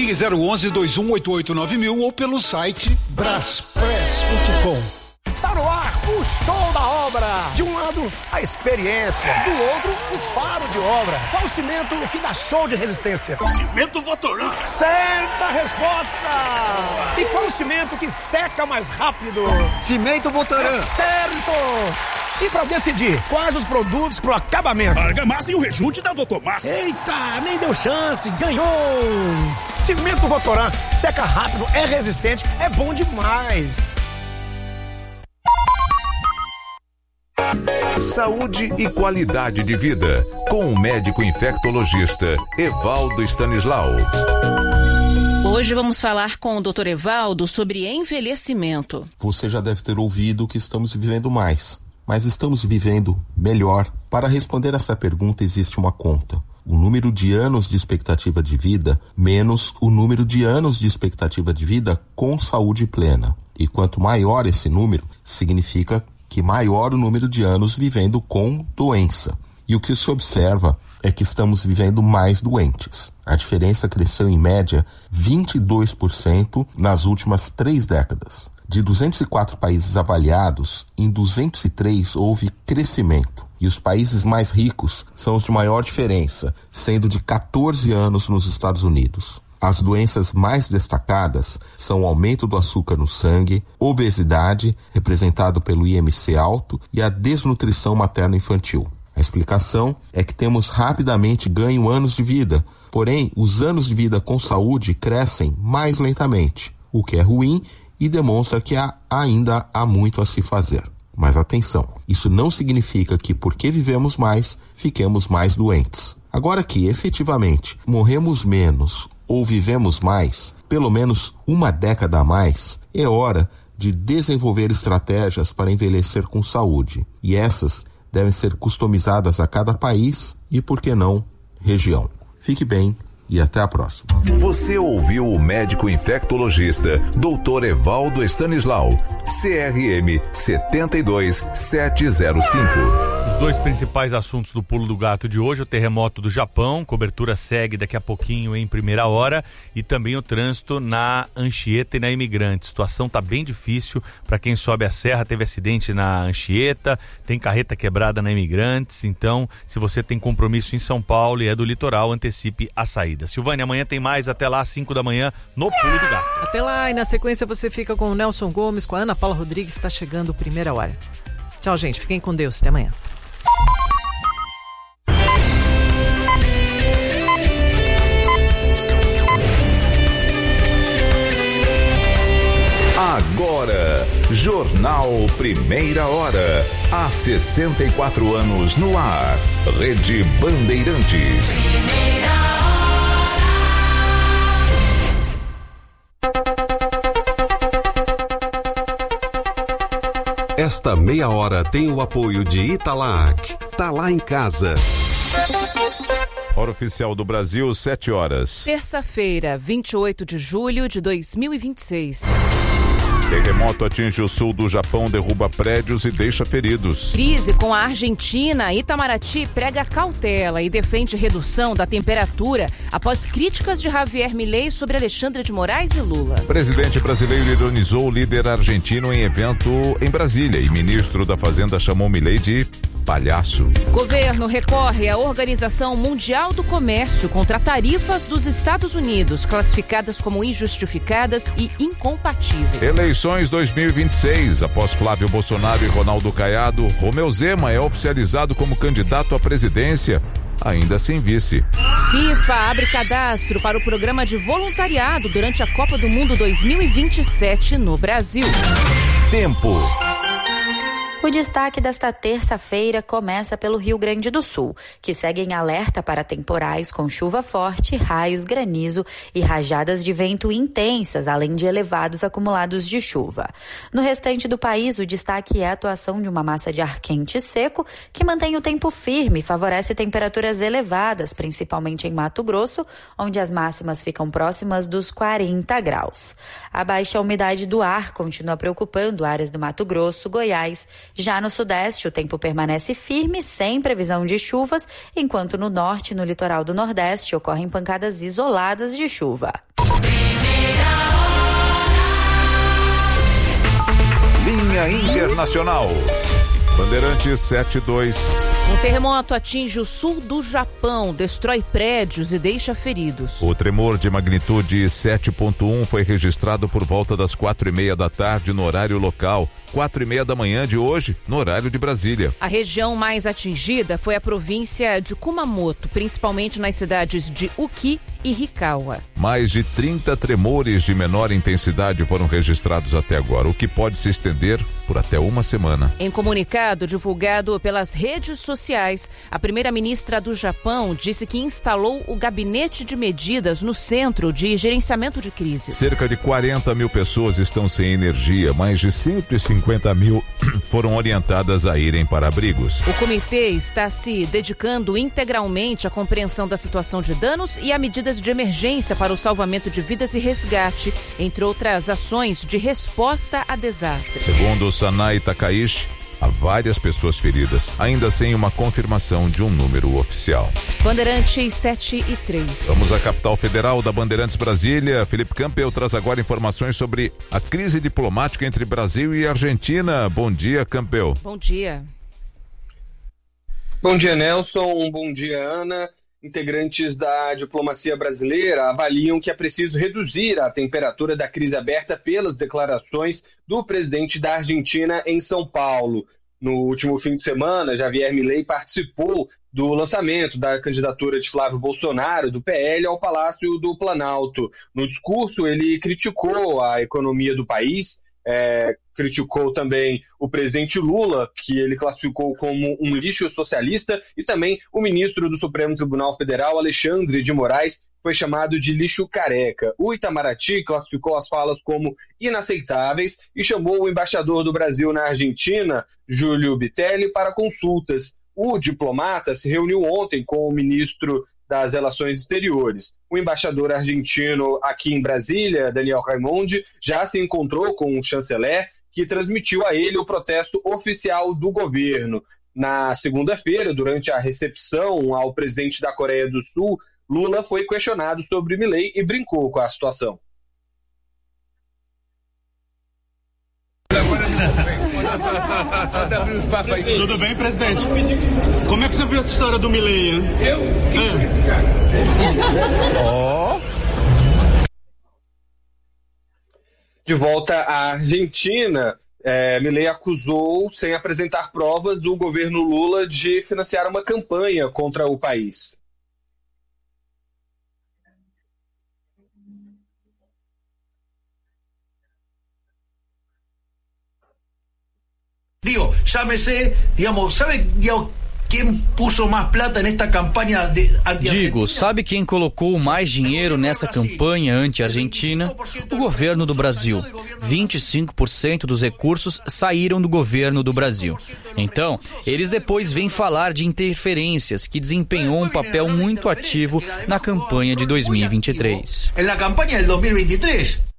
Ligue 011-2188-9000 ou pelo site braspress.com. Tá no ar o show da obra. De um lado, a experiência. Do outro, o faro de obra. Qual o cimento que dá show de resistência? Cimento Votoran. Certa resposta. E qual o cimento que seca mais rápido? Cimento Votoran. Certo. E pra decidir quais os produtos pro acabamento? Argamassa e o rejunte da Votomassa. Eita, nem deu chance, ganhou! Cimento Votoran, seca rápido, é resistente, é bom demais. Saúde e qualidade de vida, com o médico infectologista Evaldo Stanislau. Hoje vamos falar com o Dr. Evaldo sobre envelhecimento. Você já deve ter ouvido que estamos vivendo mais, mas estamos vivendo melhor? Para responder essa pergunta existe uma conta. O número de anos de expectativa de vida menos o número de anos de expectativa de vida com saúde plena. E quanto maior esse número, significa que maior o número de anos vivendo com doença. E o que se observa é que estamos vivendo mais doentes. A diferença cresceu em média 22% nas últimas 3 décadas. De 204 países avaliados, em 203 houve crescimento. E os países mais ricos são os de maior diferença, sendo de 14 anos nos Estados Unidos. As doenças mais destacadas são o aumento do açúcar no sangue, obesidade, representado pelo IMC alto, e a desnutrição materno-infantil. A explicação é que temos rapidamente ganho anos de vida, porém os anos de vida com saúde crescem mais lentamente, o que é ruim e demonstra que ainda há muito a se fazer. Mas atenção, isso não significa que porque vivemos mais, fiquemos mais doentes. Agora que efetivamente morremos menos ou vivemos mais, pelo menos uma década a mais, é hora de desenvolver estratégias para envelhecer com saúde. E essas devem ser customizadas a cada país e, por que não, região. Fique bem e até a próxima. Você ouviu o médico infectologista Dr. Evaldo Stanislau, CRM 72705. Os dois principais assuntos do Pulo do Gato de hoje: o terremoto do Japão, cobertura segue daqui a pouquinho em primeira hora, e também o trânsito na Anchieta e na Imigrante. A situação tá bem difícil para quem sobe a serra. Teve acidente na Anchieta, tem carreta quebrada na Imigrantes, então se você tem compromisso em São Paulo e é do litoral, antecipe a saída. Silvânia, amanhã tem mais, até lá, 5 da manhã, no Pulo do Gato. Até lá, e na sequência você fica com o Nelson Gomes, com a Ana Paula Rodrigues, está chegando primeira hora. Tchau, gente, fiquem com Deus, até amanhã. Agora, Jornal Primeira Hora. Há 64 anos no ar. Rede Bandeirantes. Esta meia hora tem o apoio de Italac. Tá lá em casa. Hora oficial do Brasil, 7 horas. Terça-feira, 28 de julho de 2026. Terremoto atinge o sul do Japão, derruba prédios e deixa feridos. Crise com a Argentina. Itamaraty prega cautela e defende redução da temperatura após críticas de Javier Milei sobre Alexandre de Moraes e Lula. Presidente brasileiro ironizou o líder argentino em evento em Brasília e ministro da Fazenda chamou Milei de palhaço. Governo recorre à Organização Mundial do Comércio contra tarifas dos Estados Unidos, classificadas como injustificadas e incompatíveis. Eleições 2026. Após Flávio Bolsonaro e Ronaldo Caiado, Romeu Zema é oficializado como candidato à presidência, ainda sem vice. FIFA abre cadastro para o programa de voluntariado durante a Copa do Mundo 2027 no Brasil. Tempo. O destaque desta terça-feira começa pelo Rio Grande do Sul, que segue em alerta para temporais com chuva forte, raios, granizo e rajadas de vento intensas, além de elevados acumulados de chuva. No restante do país, o destaque é a atuação de uma massa de ar quente e seco, que mantém o tempo firme e favorece temperaturas elevadas, principalmente em Mato Grosso, onde as máximas ficam próximas dos 40 graus. A baixa umidade do ar continua preocupando áreas do Mato Grosso, Goiás. Já no sudeste, o tempo permanece firme, sem previsão de chuvas, enquanto no norte e no litoral do nordeste ocorrem pancadas isoladas de chuva. Linha Internacional. Bandeirantes 72. Um terremoto atinge o sul do Japão, destrói prédios e deixa feridos. O tremor de magnitude 7.1 foi registrado por volta das 4:30 da tarde no horário local, 4:30 da manhã de hoje no horário de Brasília. A região mais atingida foi a província de Kumamoto, principalmente nas cidades de Uki e Hikawa. Mais de 30 tremores de menor intensidade foram registrados até agora, o que pode se estender por até uma semana. Em comunicado divulgado pelas redes sociais, a primeira-ministra do Japão disse que instalou o gabinete de medidas no Centro de Gerenciamento de Crises. Cerca de 40 mil pessoas estão sem energia, mais de 150 mil foram orientadas a irem para abrigos. O comitê está se dedicando integralmente à compreensão da situação de danos e a medidas de emergência para o salvamento de vidas e resgate, entre outras ações de resposta a desastres. Segundo Sanai Takaishi, há várias pessoas feridas, ainda sem uma confirmação de um número oficial. Bandeirantes 7:03. Vamos à capital federal da Bandeirantes Brasília. Felipe Campbell traz agora informações sobre a crise diplomática entre Brasil e Argentina. Bom dia, Campbell. Bom dia. Bom dia, Nelson. Bom dia, Ana. Integrantes da diplomacia brasileira avaliam que é preciso reduzir a temperatura da crise aberta pelas declarações do presidente da Argentina em São Paulo. No último fim de semana, Javier Milei participou do lançamento da candidatura de Flávio Bolsonaro, do PL, ao Palácio do Planalto. No discurso, ele criticou a economia do país, criticou também o presidente Lula, que ele classificou como um lixo socialista, e também o ministro do Supremo Tribunal Federal, Alexandre de Moraes, foi chamado de lixo careca. O Itamaraty classificou as falas como inaceitáveis e chamou o embaixador do Brasil na Argentina, Júlio Bitelli, para consultas. O diplomata se reuniu ontem com o ministro das Relações Exteriores. O embaixador argentino aqui em Brasília, Daniel Raimondi, já se encontrou com o chanceler, que transmitiu a ele o protesto oficial do governo. Na segunda-feira, durante a recepção ao presidente da Coreia do Sul, Lula foi questionado sobre Milei e brincou com a situação. Tudo bem, presidente? Como é que você viu essa história do Milei, hein? Eu? Quem é esse cara? De volta à Argentina, Milei acusou, sem apresentar provas, o governo Lula de financiar uma campanha contra o país. Digo, llámese, digamos, ¿sabe quem puso mais plata nesta campanha anti-argentina? Digo, sabe quem colocou mais dinheiro nessa campanha anti-argentina? O governo do Brasil. 25% dos recursos saíram do governo do Brasil. Então, eles depois vêm falar de interferências, que desempenhou um papel muito ativo na campanha de 2023. Na campanha de 2023.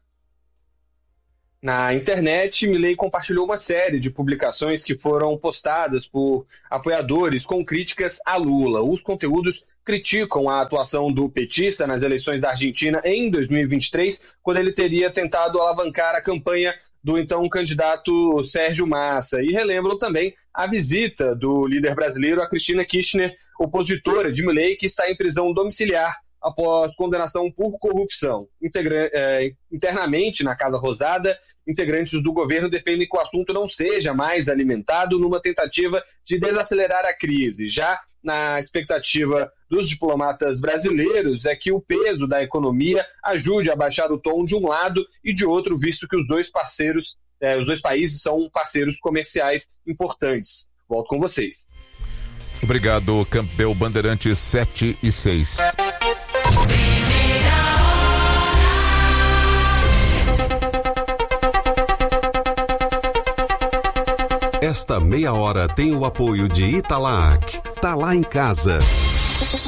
Na internet, Milei compartilhou uma série de publicações que foram postadas por apoiadores com críticas a Lula. Os conteúdos criticam a atuação do petista nas eleições da Argentina em 2023, quando ele teria tentado alavancar a campanha do então candidato Sérgio Massa. E relembram também a visita do líder brasileiro a Cristina Kirchner, opositora de Milei, que está em prisão domiciliar após condenação por corrupção. Internamente, na Casa Rosada, integrantes do governo defendem que o assunto não seja mais alimentado numa tentativa de desacelerar a crise. Já na expectativa dos diplomatas brasileiros é que o peso da economia ajude a baixar o tom de um lado e de outro, visto que os dois países são parceiros comerciais importantes. Volto com vocês. Obrigado, Campbell. Bandeirantes 7:06. Esta meia hora tem o apoio de Italac. Tá lá em casa.